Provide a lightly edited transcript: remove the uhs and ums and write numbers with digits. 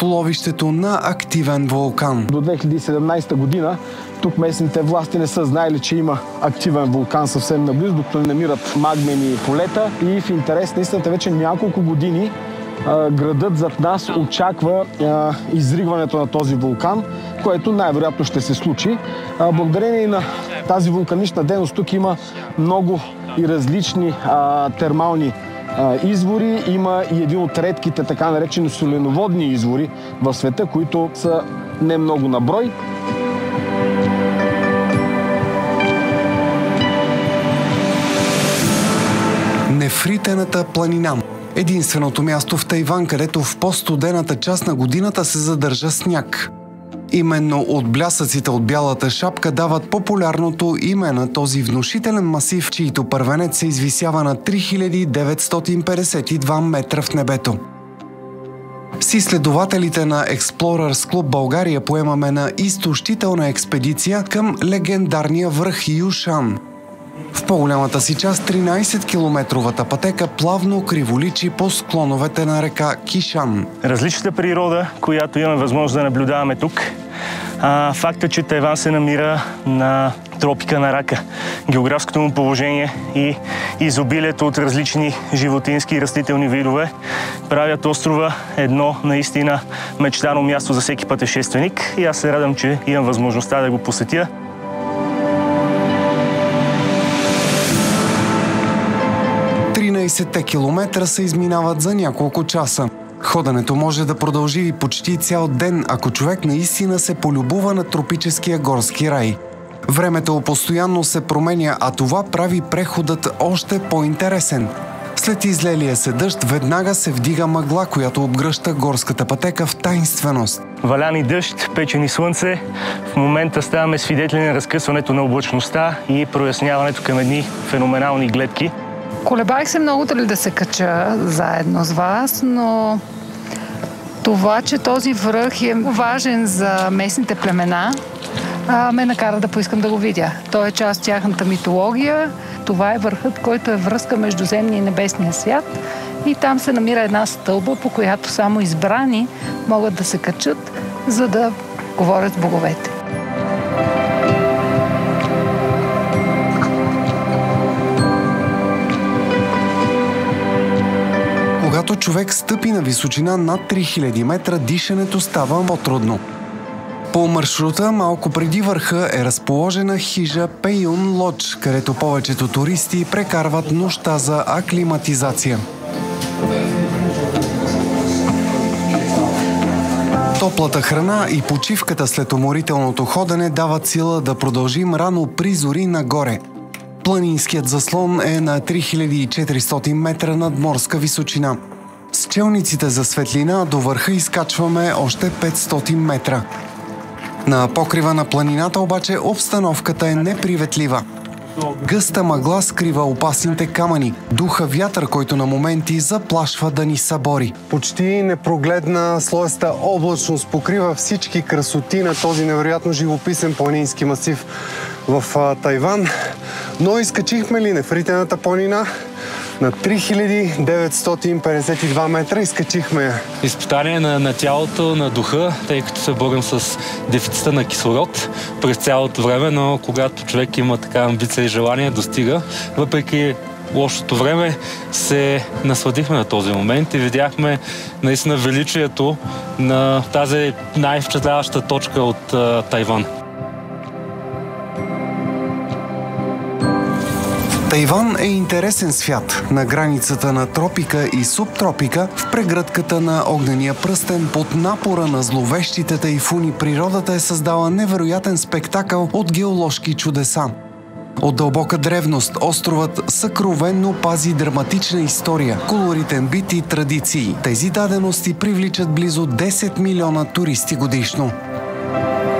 светоловището на активен вулкан. До 2017 година тук местните власти не са знаели, че има активен вулкан съвсем наблизо, докато не намират магмени полета. И в интерес на истината вече няколко години градът зад нас очаква изригването на този вулкан, което най-вероятно ще се случи. Благодарение на тази вулканична дейност тук има много и различни термални извори. Има и един от редките така наречени соленоводни извори в света, които са не много на брой. Нефритената планина. Единственото място в Тайван, където в по-студената част на годината се задържа сняг. Именно от блясъците от бялата шапка дават популярното име на този внушителен масив, чийто първенец се извисява на 3952 метра в небето. С изследователите на Explorers Club България поемаме на изтощителна експедиция към легендарния връх Юшан. В по-голямата си част 13-километровата пътека плавно криволичи по склоновете на река Кишан. Различната природа, която имаме възможност да наблюдаваме тук, факта, че Тайван се намира на тропика на Рака, географското му положение и изобилието от различни животински и растителни видове правят острова едно наистина мечтано място за всеки пътешественик и аз се радвам, че имам възможността да го посетя. Километра се изминават за няколко часа. Ходенето може да продължи и почти цял ден, ако човек наистина се полюбува на тропическия горски рай. Времето постоянно се променя, а това прави преходът още по-интересен. След излелия се дъжд веднага се вдига мъгла, която обгръща горската пътека в таинственост. Валяни дъжд, печени слънце. В момента ставаме свидетели на разкъсването на облачността и проясняването към едни феноменални гледки. Колебаех се много дали да се кача заедно с вас, но това, че този връх е важен за местните племена, ме накара да поискам да го видя. Той е част от тяхната митология. Това е върхът, който е връзка между земния и небесния свят. И там се намира една стълба, по която само избрани могат да се качат, за да говорят с боговете. Когато човек стъпи на височина над 3000 метра, дишането става по-трудно. По маршрута, малко преди върха, е разположена хижа Пейюн Лодж, където повечето туристи прекарват нощта за аклиматизация. Топлата храна и почивката след уморителното ходене дават сила да продължим рано при зори нагоре. Планинският заслон е на 3400 метра над морска височина. С челниците за светлина до върха изкачваме още 500 метра. На покрива на планината обаче обстановката е неприветлива. Гъста мъгла скрива опасните камъни, духа вятър, който на моменти заплашва да ни събори. Почти непрогледна слоеста облачност покрива всички красоти на този невероятно живописен планински масив в Тайван. Но изкачихме ли Нефритената планина на 3952 метра, изкачихме я. Изпитание на тялото, на духа, тъй като се борим с дефицита на кислород през цялото време, но когато човек има така амбиция и желание, достига. Въпреки лошото време се насладихме на този момент и видяхме наистина величието на тази най-впечатляваща точка от Тайван. Тайван е интересен свят. На границата на тропика и субтропика, в прегръдката на огнения пръстен, под напора на зловещите тайфуни, природата е създала невероятен спектакъл от геоложки чудеса. От дълбока древност островът съкровенно пази драматична история, колоритен бит и традиции. Тези дадености привличат близо 10 милиона туристи годишно.